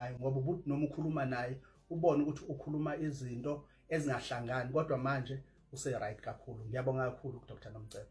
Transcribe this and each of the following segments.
ngayo ngoba ubuthi noma ukhuluma naye ubone ukuthi ukhuluma izinto ezingahlangani kodwa manje use right kakhulu. Ngiyabonga kakhulu Dr. Nomcebo.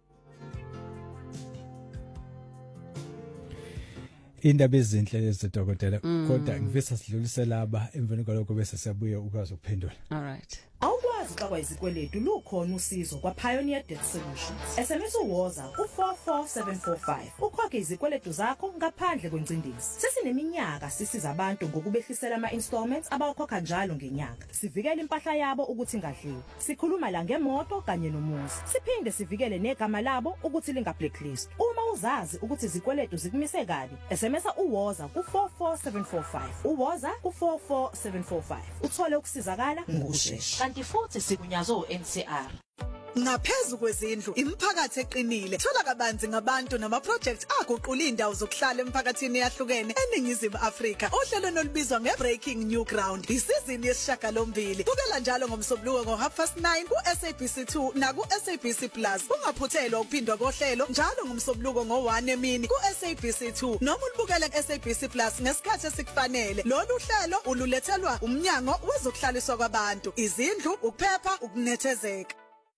Indaba ezinhle lezi dokotela kodwa ngivisa sidlulise laba emveni kwalokho bese siyabuya ukwazi ukuphendula. All right. Awukwazi xa kwayizikweletu lukhona usizo kwa Pioneer Debt Solutions. SMS uwoza ku44745. Ukhokhe izikweletu zakho ngaphandle kwencindezi. Sesineminyaka sisiza abantu ngokubehlisela ama-installments abawakhokha njalo ngenyanga. Sivikele impahla yabo ukuthi ingadliwa. Sikhuluma la ngemoto kanye nomuzi. Siphinde sivikele negama labo ukuthi linga-blacklist. Uma uzazi ukuthi izikweletu zikumise kabi, SMS uwoza ku44745. Uwoza ku44745. Uthole ukusizakala ngokusheshsha. Kanti futhi sikunyazwe uNCR. Ngaphezulu kwezindlu imiphakathi eqinile thola kabanzi ngabantu namaprojects aguqula indawo zokuhlala emphakathini eyahlukene eningizimu Afrika. Ohlelo nolubizwa ngeBreaking New Ground isizini yesishiyagalombili bukela njalo ngomsobuluko ngo9:30 kuSABC2 na kuSABC Plus. Ungaphuthelwa ukuphindwa kohlelo njalo ngomsobuluko ngo1 emini kuSABC2 noma ulibukele kuSABC Plus ngesikhathi esikufanele. Lolu hlelo ululethelwa umnyango wezokuhlaliswa kwabantu, izindlu, ukuphepha, ukunethezeka.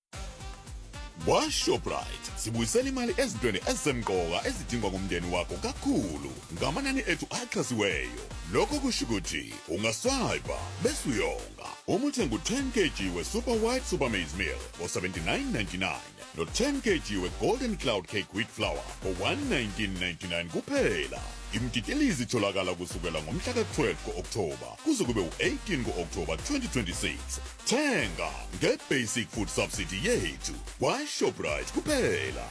WaShoprite sibuyisela imali ezintweni ezisemqoka ezidingwa ngumndeni wakho kakhulu ngamanani ethu axhasiweyo. Lokho kusho ukuthi ungaswipe bese uyonga. Uma uthenga u10 kg we-Super White Super Maize Meal for$79.99 no10 kg we-Golden Cloud Cake Wheat Flour for$119.99 kuphela. Imtitilizi itholakala kusukela ngomhla ka-12 ku-Oktoba kuze kube u-18 ku-Oktoba 2026. Thenga nge-basic food subsidy yethu WaShoprite kuphela.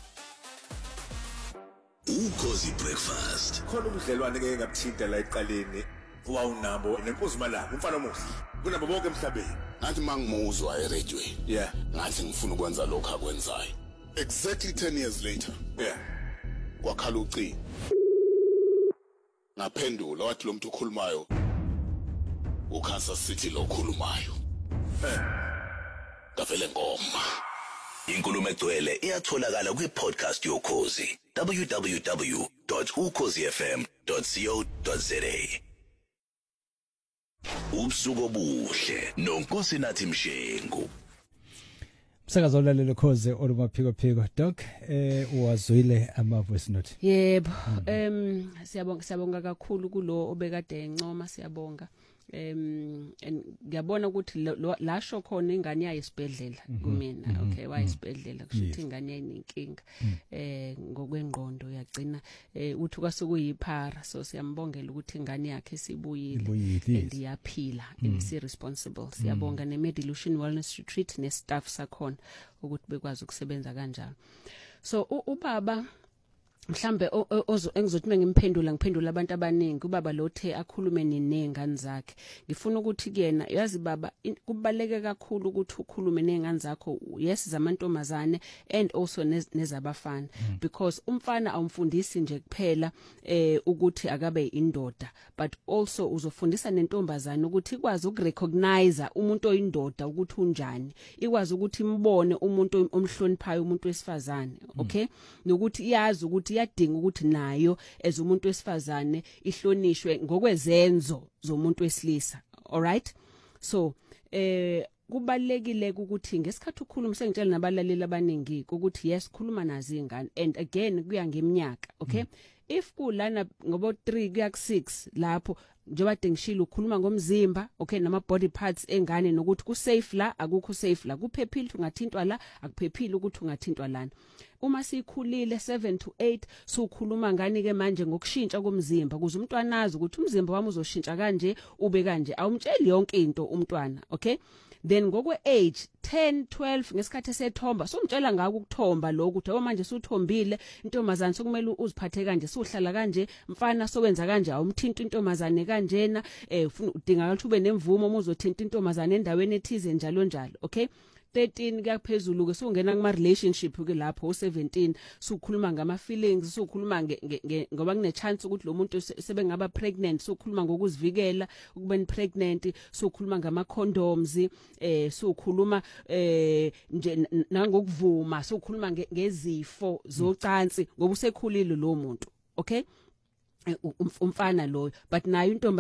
Ukhozi breakfast. Khona ubudlelwane ke ngabuthinta la eqaleni wawunabo nenkosi malanga umfana omuhle kunabo bonke emhlabeni. Ngathi mangimuzwa eradioweni. Yeah. Ngathi ngifuna ukwenza lokho akwenzayo. Exactly 10 years later. Yeah. Kwakhala ucingo. Ngaphendula wathi lo muntu okhulumayo uKansas City lo khulumayo. Ngavele ngoma. Inkulumo egcwele iyatholakala kwi-podcast yoKhozi www.ukhozifm.co.za. Ubusuku obuhle noNkosinathi Mshengu. Msakazo olalelo Khozi olumaphiko doc uwazwile ama voice note. Yebo. Siyabonga kakhulu kulo obekade encoma siyabonga. Ngiyabona ukuthi lasho khona ingane yayo isibedlela kumina. Okay, wayisibedlela kushuthi ingane yayinenkinga ngokwengqondo yagcina uthi kwasukuyiphara. So siyambongela ukuthi ingane yakhe sibuyile ndiyaphila isi responsible. Siyabonga neMedilution Wellness Retreat nestaff sakhona ukuthi bekwazi ukusebenza kanjalo. So ubaba mhlambe engizothi ngiphendula abantu abaningi ubaba lothe akhulume nenengane zakhe. Ngifuna ukuthi kuyena yazi baba kubaleke kakhulu ukuthi ukhulume nengane zakho yes zamantombazane and also nezabafana because umfana awumfundisi nje kuphela ukuthi akabe indoda but also uzofundisa nentombazane ukuthi ikwazi ukurecognize umuntu oyindoda ukuthi unjani, ikwazi ukuthi imbone umuntu omhloniphayo umuntu wesifazane. Okay, nokuthi iyazi ukuthi iyadinga ukuthi nayo as umuntu wesifazane ihlonishwe ngokwezenzo zomuntu wesilisa. All right, so kubalekile ukuthi ngesikhathi ukhuluma sengitshela nabalaleli abaningi ukuthi yes khuluma nazi ingane and again kuya ngeminyaka. Okay, if kulana ngobo 3 kuya ku6 lapho njengoba dengishilo ukhuluma ngomzimba okay nama body parts engane nokuthi ku safe la akukho safe la kuphephile ungathintwa la akuphephile ukuthi ungathintwa lana. Uma sikhulile 7 to 8 sokhuluma ngani ke manje ngokushintsha komzimba kuze umntwana azi ukuthi umzimba wami uzoshintsha kanje ube kanje awumtsheli yonke into umntwana. Okay, then ngokwe age 10 12 ngesikhathi esethomba somtshela ngako ukuthomba lokho ukuthi manje usuthombile intombazane sokumele uziphathe kanje sohlala kanje mfana sowenza kanje awumthinta intombazane kanjena ufuna udinga ukuthi ube nemvumo uma uzothinta intombazane endaweni ethize njalo njalo. Okay, 13 kuyaphezulu ke sokungena kuma relationship ke lapho u17 sokhuluma ngama feelings sokhuluma ngoba kune chance ukuthi lo muntu sebengaba pregnant sokhuluma ngokuzivikela ukubeni pregnant sokhuluma ngama condoms sokhuluma nje nangokuvuma sokhuluma ngezifo zocansi ngoba usekhulile lo muntu. Okay, umfana loyo but nayo intombi